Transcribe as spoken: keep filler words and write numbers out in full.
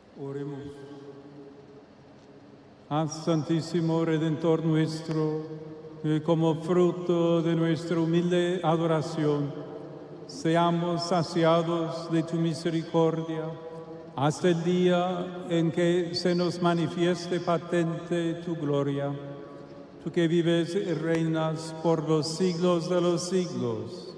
Oremos. Haz, Santísimo Redentor nuestro, que como fruto de nuestra humilde adoración, seamos saciados de tu misericordia, hasta el día en que se nos manifieste patente tu gloria. Tú que vives y reinas por los siglos de los siglos.